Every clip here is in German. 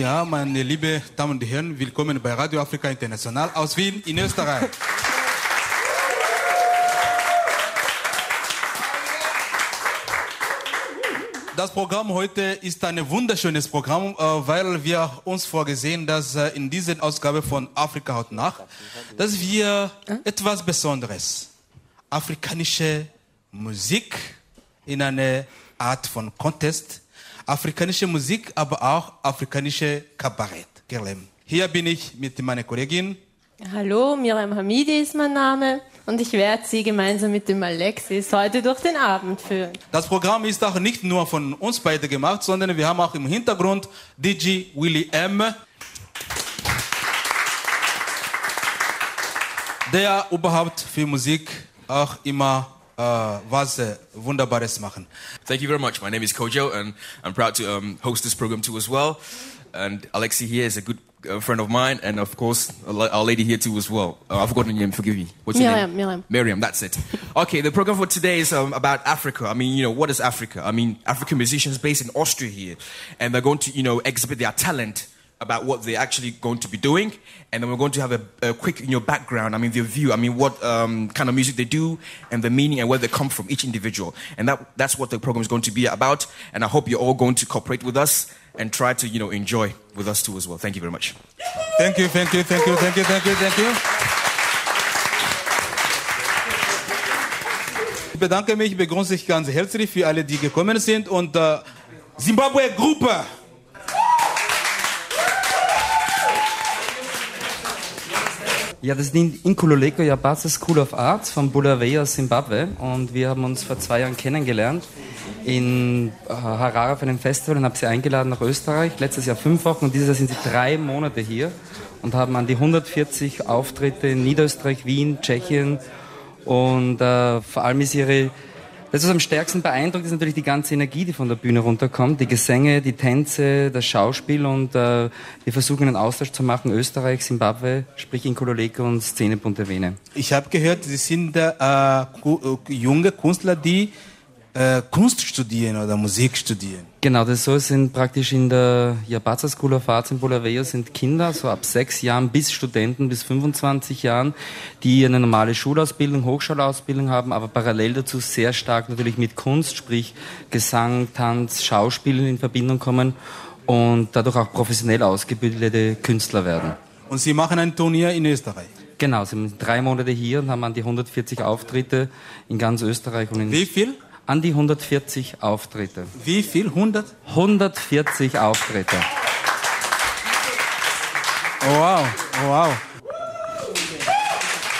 Ja, meine lieben Damen und Herren, willkommen bei Radio Afrika International aus Wien in Österreich. Das Programm heute ist ein wunderschönes Programm, weil wir uns vorgesehen, dass in dieser Ausgabe von Afrika heute Nacht, dass wir etwas Besonderes, afrikanische Musik in einer Art von Contest, afrikanische Musik, aber auch afrikanische Kabarett. Hier bin ich mit meiner Kollegin. Hallo, Miriam Hamidi ist mein Name und ich werde Sie gemeinsam mit dem Alexis heute durch den Abend führen. Das Programm ist auch nicht nur von uns beide gemacht, sondern wir haben auch im Hintergrund DJ Willy M., der überhaupt für Musik auch immer was Wunderbares machen. Thank you very much. My name is Kojo and I'm proud to host this program too as well. And Alexi here is a good friend of mine, and of course, our lady here too as well. I've forgotten your name, forgive me. What's your name? Miriam, that's it. Okay, the program for today is about Africa. I mean, what is Africa? I mean, African musicians based in Austria here, and they're going to, exhibit their talent about what they're actually going to be doing, and then we're going to have a quick, background, their view, what kind of music they do, and the meaning and where they come from, each individual. And that's what the program is going to be about, and I hope you're all going to cooperate with us and try to, enjoy with us too as well. Thank you very much. Thank you. Ich bedanke mich, begrüße ich ganz herzlich für alle, die gekommen sind, und Zimbabwe-Gruppe. Ja, das ist die Nkululeko Yabatha School of Arts von Bulawayo aus Zimbabwe, und wir haben uns vor 2 Jahren kennengelernt in Harare auf einem Festival und habe sie eingeladen nach Österreich. Letztes Jahr 5 Wochen und dieses Jahr sind sie 3 Monate hier und haben an die 140 Auftritte in Niederösterreich, Wien, Tschechien, und vor allem ist das, was am stärksten beeindruckt, ist natürlich die ganze Energie, die von der Bühne runterkommt, die Gesänge, die Tänze, das Schauspiel, und wir versuchen einen Austausch zu machen, Österreich, Zimbabwe, sprich Nkululeko und Szene Puntevene. Ich habe gehört, Sie sind junge Künstler, die Kunst studieren oder Musik studieren. Genau, das ist so. Es sind praktisch in der Yabatha School of Arts in Bulawayo sind Kinder, so ab 6 Jahren bis Studenten bis 25 Jahren, die eine normale Schulausbildung, Hochschulausbildung haben, aber parallel dazu sehr stark natürlich mit Kunst, sprich Gesang, Tanz, Schauspiel in Verbindung kommen und dadurch auch professionell ausgebildete Künstler werden. Und Sie machen ein Turnier in Österreich? Genau, sie sind 3 Monate hier und haben an die 140 Auftritte in ganz Österreich. Und Wie viel? An die 140 Auftritte. Wie viel? 100? 140 Auftritte. Wow, wow.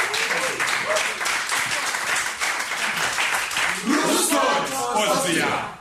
Russland,